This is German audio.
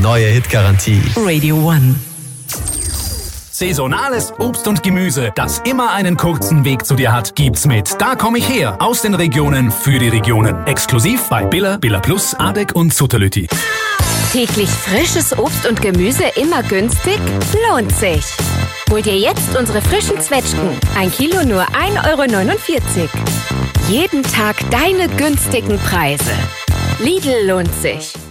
neue Hitgarantie. Radio One. Saisonales Obst und Gemüse, das immer einen kurzen Weg zu dir hat, gibt's mit Da komm ich her, aus den Regionen für die Regionen. Exklusiv bei Billa, Billa Plus, Adek und Sutterlütti. Täglich frisches Obst und Gemüse immer günstig? Lohnt sich. Hol dir jetzt unsere frischen Zwetschgen. 1 Kilo nur 1,49 €. Jeden Tag deine günstigen Preise. Lidl lohnt sich.